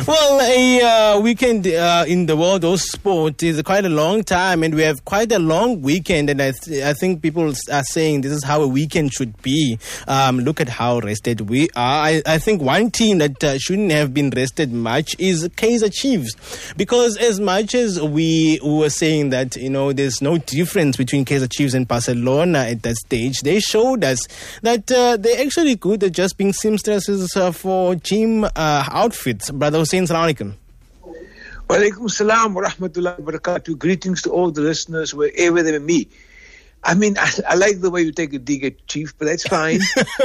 Well, a weekend in the world of sport is quite a long time, and we have quite a long weekend, and I think people are saying this is how a weekend should be. Look at how rested we are. I think one team that shouldn't have been rested much is Kaizer Chiefs, because as much as we were saying that, there's no difference between Kaizer Chiefs and Barcelona at that stage, they showed us that they're actually good at just being seamstresses for gym outfits. Brother Hussein, Assalamu alaikum. Wa alaikum salam wa rahmatullahi wa barakatuh. Greetings to all the listeners wherever they may be. I mean, I like the way you take a dig at Chief, but that's fine.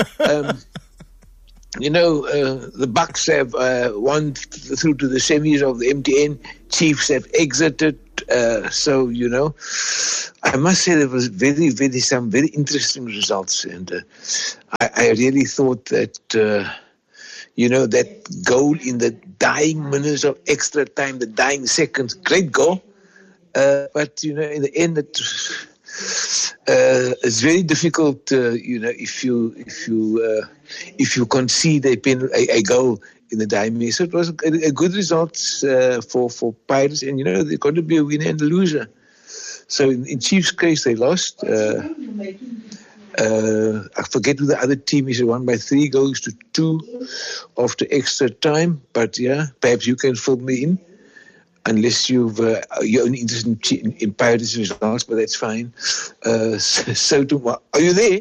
The Bucks have won through to the semis of the MTN. Chiefs have exited. So, I must say there was some very interesting results. And I really thought that, that goal in the dying minutes of extra time, the dying seconds, great goal. But, in the end, it's very difficult, if you concede a goal in the dying minutes. So it was a good result for Pirates, and they're going to be a winner and a loser. So in Chiefs' case, they lost. I forget who the other team is. They won by 3 goals to 2 after extra time. But perhaps you can fill me in. Unless you're only interested in Pirates results, but that's fine. Are you there?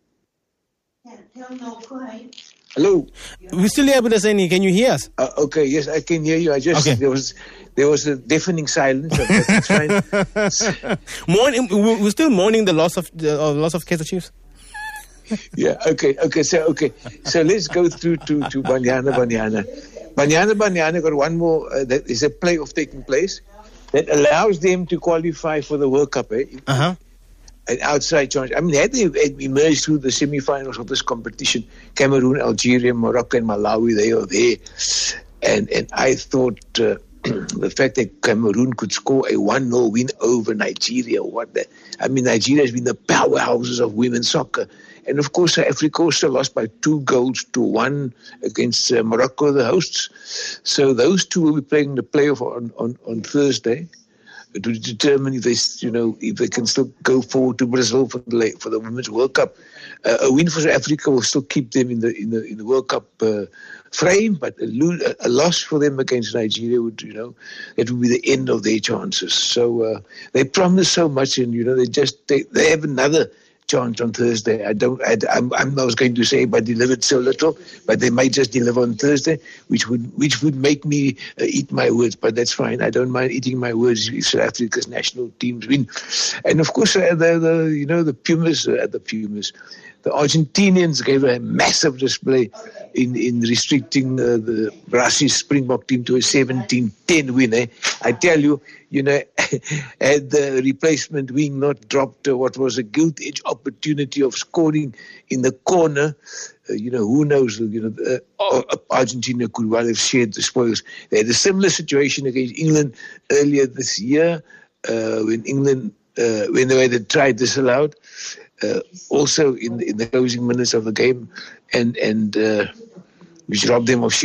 Hello? We're still here, Brother Hussein. Can you hear us? Okay, yes, I can hear you. There was a deafening silence. That's fine. We're still mourning the loss of Kaizer Chiefs. Yeah. Okay. So let's go through to Banyana. Banyana got one more. There is a playoff taking place that allows them to qualify for the World Cup. An outside chance. I mean, had they emerged through the semi-finals of this competition, Cameroon, Algeria, Morocco, and Malawi, they are there. And I thought the fact that Cameroon could score a 1-0 win over Nigeria, Nigeria has been the powerhouses of women's soccer. And of course, Africa also lost by 2-1 against Morocco, the hosts. So those two will be playing the playoff on Thursday to determine if they can still go forward to Brazil for the Women's World Cup. A win for South Africa will still keep them in the World Cup frame, but a loss for them against Nigeria would it would be the end of their chances. So they promised so much, and they have another chance on Thursday. I was going to say, but delivered so little, but they might just deliver on Thursday, which would make me eat my words. But that's fine. I don't mind eating my words if South Africa's national teams win. And of course, the Pumas, the Argentinians gave a massive display in restricting the Brazil Springbok team to a 17-10 win. I tell you, had the replacement wing not dropped what was a gilt-edged opportunity of scoring in the corner, who knows, Argentina could well have shared the spoils. They had a similar situation against England earlier this year when they had tried disallowed. Also in the closing minutes of the game, and which robbed them of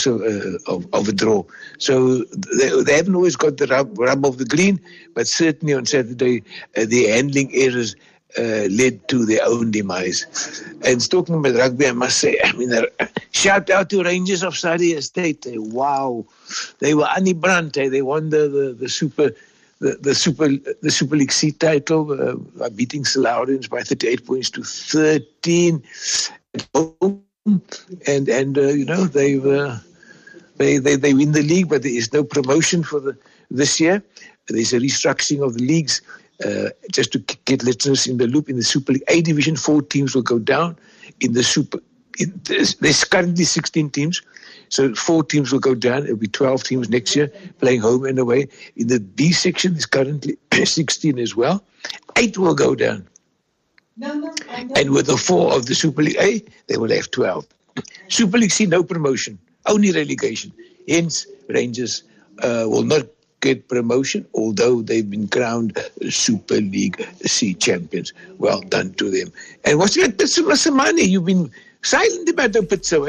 a draw. So they haven't always got the rub of the green, but certainly on Saturday their handling errors led to their own demise. And talking about rugby, I must say, shout out to Rangers of Saudi Estate. Wow, they were Annie Brandt. They won the Super League C title by beating Salaurians by 38 points to 13 at home. And they win the league, but there is no promotion for this year. There's a restructuring of the leagues. Just to get listeners in the loop, in the Super League A division, 4 teams will go down. There's currently 16 teams. So 4 teams will go down. It'll be 12 teams next year playing home and away. In the B section, there's currently 16 as well. 8 will go down. And with the 4 of the Super League A, they will have 12. Super League C, no promotion, only relegation. Hence, Rangers will not get promotion, although they've been crowned Super League C champions. Well done to them. And what's that, Mr. Masimane? You've been silent about the Pitso,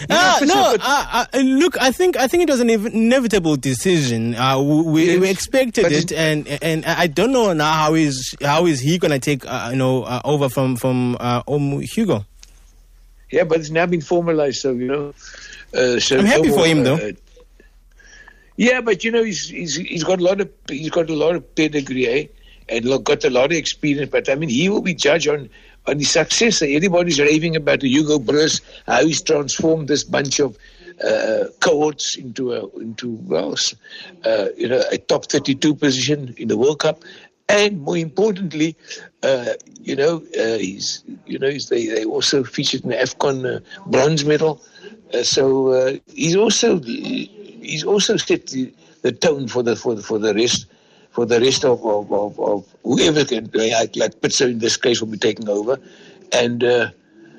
look, I think it was an inevitable decision. We expected it, and I don't know now how is he going to take over from Hugo. Yeah, but it's now been formalized, so so I'm happy for him, though. Yeah, but he's got a lot of pedigree, and got a lot of experience. But I mean, he will be judged on the success. Everybody's raving about the Hugo Broos, how he's transformed this bunch of cohorts into a top 32 position in the World Cup, and more importantly, they also featured in the AFCON bronze medal. So he's also set the tone for the rest. For the rest of whoever can, like Pitso in this case, will be taking over, and the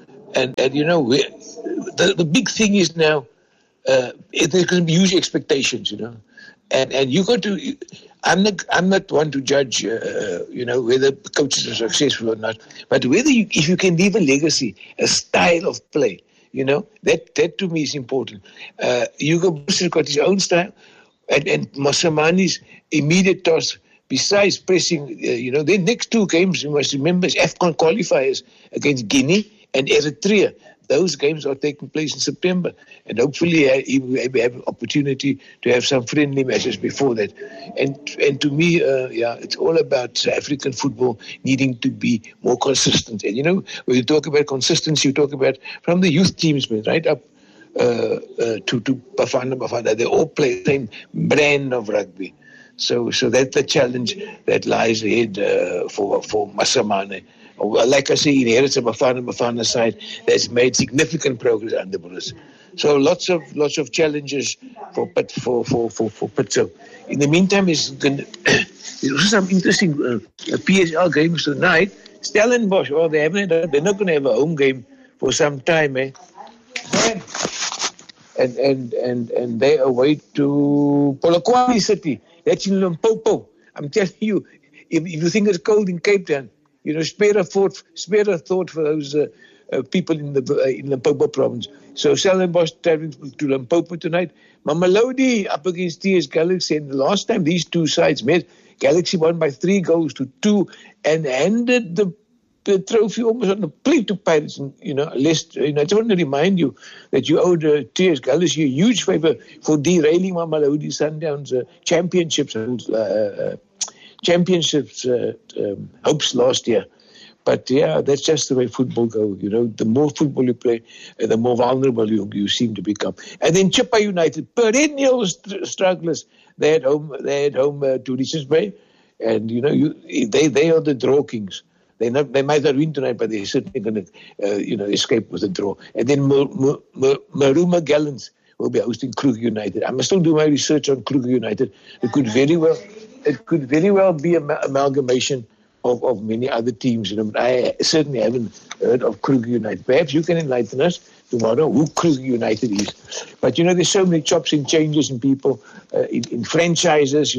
big thing is now there's going to be huge expectations, and you got to. I'm not one to judge, whether coaches are successful or not, but if you can leave a legacy, a style of play, that to me is important. Hugo Broos has got his own style. And Mosamani's immediate task, besides pressing, the next two games, you must remember, is AFCON qualifiers against Guinea and Eritrea. Those games are taking place in September. And hopefully he will have an opportunity to have some friendly matches before that. And to me, it's all about South African football needing to be more consistent. And, when you talk about consistency, you talk about from the youth teams, right up to Bafana, they all play the same brand of rugby. So that's the challenge that lies ahead for Masamane. Like I say, inherits a Bafana side that's made significant progress under Broos. So lots of challenges for Pitso. In the meantime, there's also some interesting PSL games tonight. Stellenbosch, they're not going to have a home game for some time, eh? And they away to Polokwane City. That's in Limpopo. I'm telling you, if you think it's cold in Cape Town, spare a thought for those people in the Limpopo province. So Stellenbosch traveling to Limpopo tonight. Mamelodi up against TS Galaxy. And the last time these two sides met, Galaxy won by 3-2 and handed the trophy almost on the plate to Pirates. And, I just want to remind you that you owed TS Galaxy a huge favor for derailing Mamelodi Sundowns championships hopes last year. But that's just the way football goes. The more football you play, the more vulnerable you seem to become. And then Chippa United, perennial strugglers. They had home to Richards Bay, and they are the draw kings. They might not win tonight, but they're certainly going to escape with a draw. And then Maruma Gallants will be hosting Kruger United. I must still do my research on Kruger United. It could very well be an amalgamation of many other teams. But I certainly haven't heard of Kruger United. Perhaps you can enlighten us tomorrow who Kruger United is. But there's so many chops and changes in people, in franchises.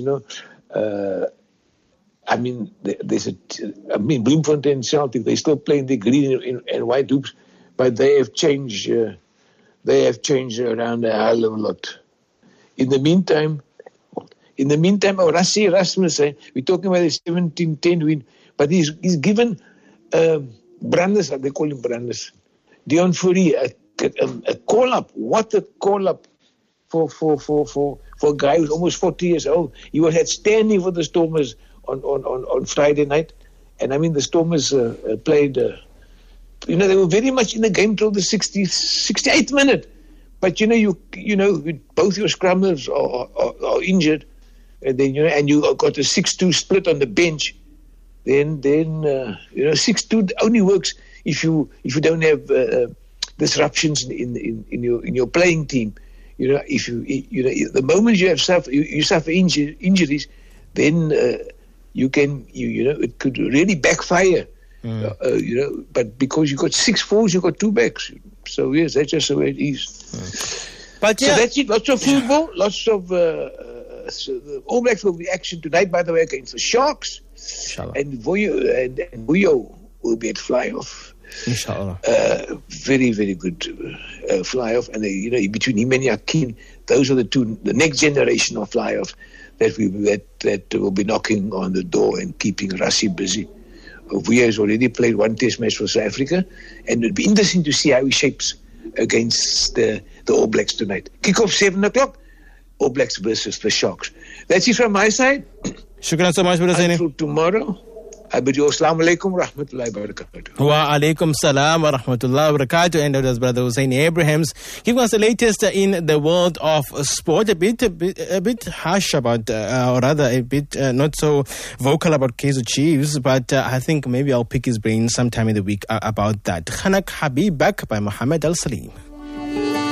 Bloemfontein Celtic, they still playing the green and white hoops, but they have changed. They have changed around a hell of a lot. In the meantime, Rassie Erasmus, we're talking about a 17-10 win, but he's given Brandes, they call him Brandes, Dion Fourie, a call-up. What a call-up for a guy who's almost 40 years old. He was outstanding for the Stormers on Friday night. And the Stormers played, they were very much in the game till the 68th minute. But, both your scrummers are injured. And then, and you got a 6-2 split on the bench. Then 6-2 only works if you don't have disruptions in your playing team. If the moment you suffer injuries, then it could really backfire. But because you got 6 forwards, you got 2 backs. So yes, that's just the way it is. But so that's it. Lots of football, lots of. So the All Blacks will be action tonight, by the way, against the Sharks. And Vuyo will be at fly-off. Inshallah. Very, very good fly-off. And, between him and Yakin, those are the next generation of fly-offs that will be knocking on the door and keeping Rassie busy. Vuyia has already played one test match for South Africa, and it'll be interesting to see how he shapes against the All Blacks tonight. Kick-off 7 o'clock, All Blacks versus the Sharks. That's it from my side. Shukran so much, Brother Husseini. Until tomorrow, I bid you assalamu alaikum wa rahmatullahi wa barakatuh. Wa alaikum salam wa rahmatullahi wa barakatuh. And that was Brother Husseini Abrahams giving us the latest in the world of sport. A bit harsh about, or rather a bit not so vocal about Kaizer Chiefs, but I think maybe I'll pick his brain sometime in the week about that. Khanak Habib back by Mohammed Al Salim.